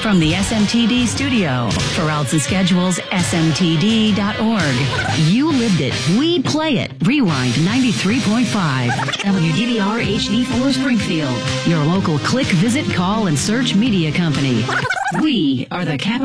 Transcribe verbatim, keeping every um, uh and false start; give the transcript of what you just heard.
From the S M T D studio, for routes and schedules, S M T D dot org. You lived it. We play it. Rewind ninety-three point five. W D B R H D four Springfield. Your local click, visit, call, and search media company. We are the capital.